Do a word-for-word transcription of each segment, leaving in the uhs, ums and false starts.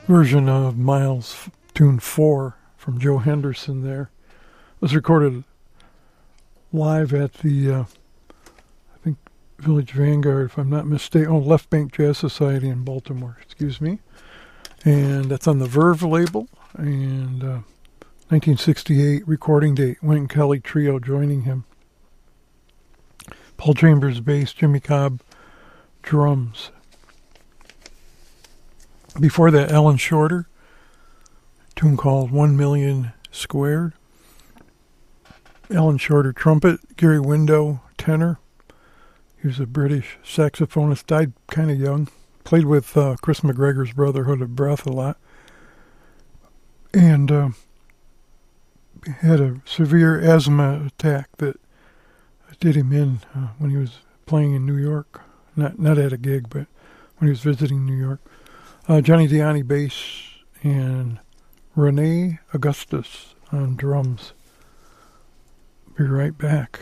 version of Miles Tune four from Joe Henderson there. It was recorded live at the, uh, I think, Village Vanguard, if I'm not mistaken. Oh, Left Bank Jazz Society in Baltimore, excuse me. And that's on the Verve label. And uh, nineteen sixty-eight recording date, Wynton Kelly Trio joining him. Paul Chambers bass, Jimmy Cobb drums. Before that, Alan Shorter, a tune called One Million Squared. Alan Shorter trumpet, Gary Window tenor. He was a British saxophonist, died kind of young. Played with uh, Chris McGregor's Brotherhood of Breath a lot. And uh, had a severe asthma attack that did him in uh, when he was playing in New York. Not not at a gig, but when he was visiting New York. Uh, Johnny Diani bass and Renee Augustus on drums. Be right back.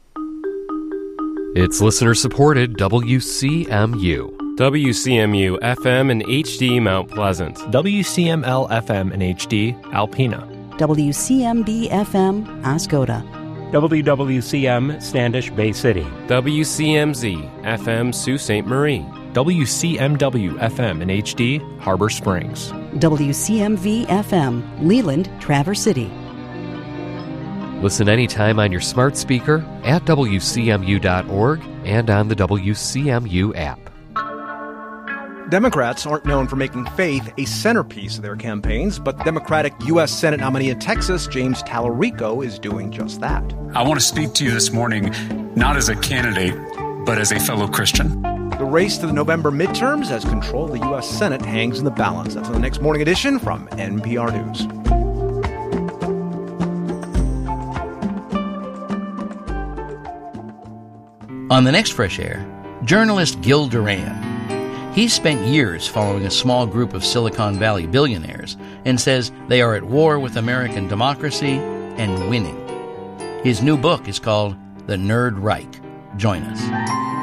It's listener-supported W C M U. W C M U F M and H D Mount Pleasant. W C M L F M and H D Alpena. W C M B F M Ascota. W W C M Standish Bay City. W C M Z F M Sault Ste. Marie. W C M W F M and H D Harbor Springs. W C M V F M Leland, Traverse City. Listen anytime on your smart speaker, at W C M U dot org, and on the W C M U app. Democrats aren't known for making faith a centerpiece of their campaigns, but the Democratic U S Senate nominee in Texas, James Tallarico, is doing just that. I want to speak to you this morning, not as a candidate, but as a fellow Christian. The race to the November midterms as control of the U S Senate hangs in the balance. That's on the next morning edition from N P R News. On the next Fresh Air, journalist Gil Duran. He's spent years following a small group of Silicon Valley billionaires and says they are at war with American democracy and winning. His new book is called The Nerd Reich. Join us.